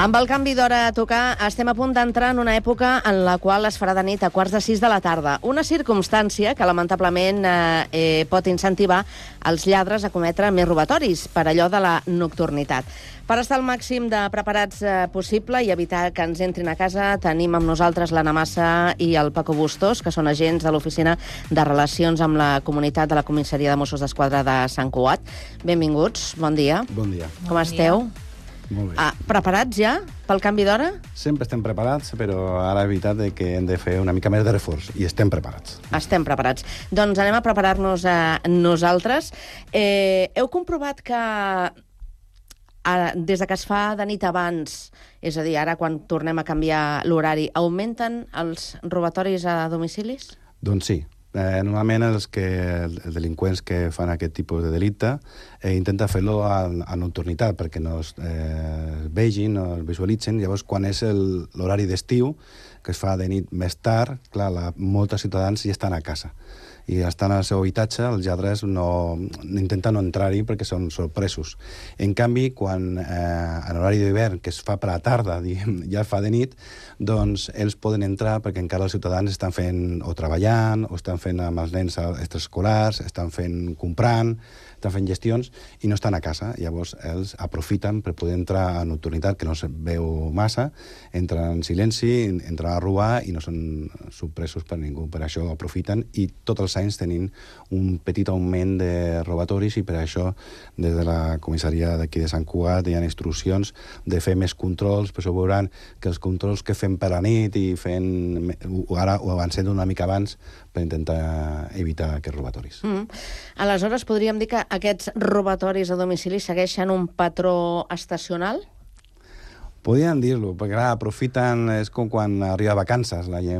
Amb el canvi d'hora a tocar, estem a punt d'entrar en una època en la qual es farà de nit a 5:45 de la tarda. Una circumstància que, lamentablement, pot incentivar els lladres a cometre més robatoris per allò de la nocturnitat. Per estar al màxim de preparats possible i evitar que ens entrin a casa, tenim amb nosaltres l'Anna Massa i el Paco Bustos, que són agents de l'Oficina de Relacions amb la Comunitat de la Comissaria de Mossos d'Esquadra de Sant Cugat. Benvinguts, bon dia. Bon dia. Com esteu? Molt bé. Preparats ja pel canvi d'hora? Sempre estem preparats, però ara és veritat que hem de fer una mica més de reforç, i estem preparats. Estem preparats. Doncs anem a preparar-nos nosaltres. Heu comprovat que des de que es fa de nit abans, és a dir, ara quan tornem a canviar l'horari, augmenten els robatoris a domicilis? Doncs sí. Normalment els delinqüents que fan aquest tipus de delicte intenten fer-lo a nocturnitat perquè no es vegin, no es visualitzen. Llavors, quan és l'horari d'estiu, que es fa de nit més tard, clar, molts ciutadans ja estan a casa i estan al seu habitatge, els lladres intenten no entrar-hi perquè són sorpresos. En canvi, quan en l'horari d'hivern, que es fa per la tarda, ja es fa de nit, doncs ells poden entrar perquè encara els ciutadans estan fent o treballant, o estan fent amb els nens extraescolars, estan comprant, estan fent gestions i no estan a casa. Llavors ells aprofiten per poder entrar a nocturnitat, que no es veu massa, entren en silenci, entren a robar i no són sorpresos per ningú. Per això aprofiten, i tots els anys tenim un petit augment de robatoris, i per això des de la comissaria d'aquí de Sant Cugat hi ha instruccions de fer més controls. Per això veuran que els controls que fem per la nit i ara ho avancem una mica abans per intentar evitar aquests robatoris. Aleshores, podríem dir que aquests robatoris a domicili segueixen un patró estacional? Podríem dir-lo, perquè clar, aprofiten, és com quan arriba a vacances, la gent